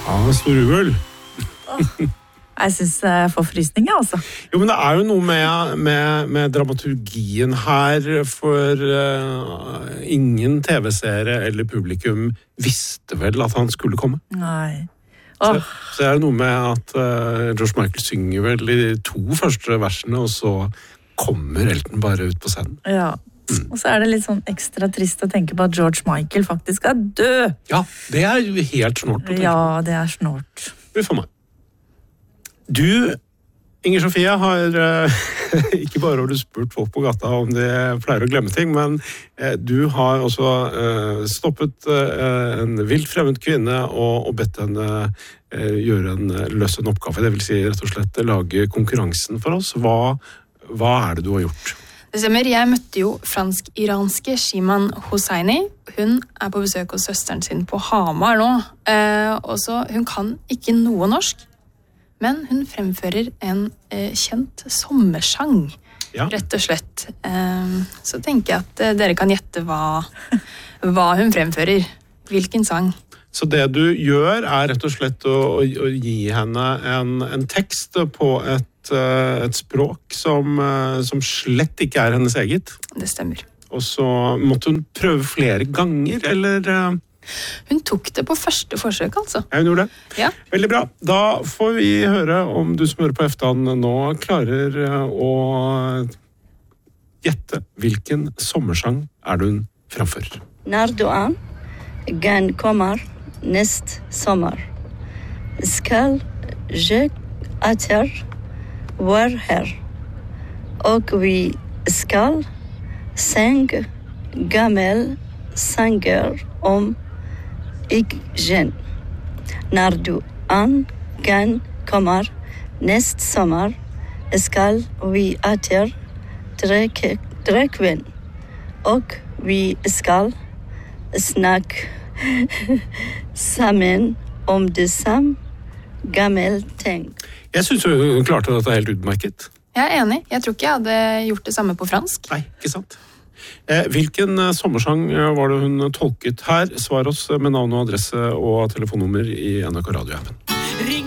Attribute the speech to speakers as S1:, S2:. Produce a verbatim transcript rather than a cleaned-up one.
S1: Ja, Storugøl.
S2: Jeg synes jeg får frysninger, altså.
S1: Jo, men det er jo noe med, med, med dramaturgien her, for uh, ingen T V-seere eller publikum visste vel at han skulle komme.
S2: Nei. Oh.
S1: Så, så er det noe med at uh, George Michael synger vel i de to første versene, og så kommer Elton bare ut på scenen.
S2: Ja. Mm. Og så er det litt sånn ekstra trist å tenke på at George Michael faktisk er død.
S1: Ja, det er jo helt snort.
S2: Ja, det er snort.
S1: Uff a meg. Du, Inger Sofie, har uh, ikke bare har du spurt folk på gata om de pleier å glemme ting, men uh, du har også uh, stoppet uh, en vilt fremmed kvinne og, og bedt henne uh, gjøre en uh, løse en oppgave. Det vil si rett og slett lage konkurransen for oss. Hva, hva er det du har gjort?
S3: Det stemmer. Jeg møtte jo fransk-iranske Shiman Hosseini. Hun er på besøk hos søsteren sin på Hamar nå. Uh, også, hun kan ikke noe norsk. Men hun fremfører en eh, kjent sommersang, ja. Rett og slett. Eh, så tenker jeg at eh, dere kan gjette hva, hva hun fremfører. Hvilken sang.
S1: Så det du gjør er rett og slett å, å, å gi henne en, en tekst på et, et språk som, som slett ikke er hennes eget.
S3: Det stemmer.
S1: Og så måtte hun prøve flere ganger, eller...
S3: Hun tok det på første forsøk, altså.
S1: Ja, hun gjorde det.
S3: Ja.
S1: Veldig bra. Da får vi høre om du som hører på Eftan nå klarer å gjette hvilken sommersang er det hun framfører.
S4: Når du an, gen kommer nest sommer. Skal jeg etter være her. Og vi skal synge gammel sanger om igen. Når du an kommer nest sommer, skal vi etter drikke drikkvin, og vi skal snakke sammen om det samme gammel ting.
S1: Jeg synes hun klarte dette helt utmerket.
S3: Jeg er enig. Jeg tror ikke jeg hadde gjort det samme på fransk.
S1: Nei, ikke sant? Hvilken sommersang var det hun tolket her? Svar oss med navn og adresse og telefonnummer i N R K Radio-appen.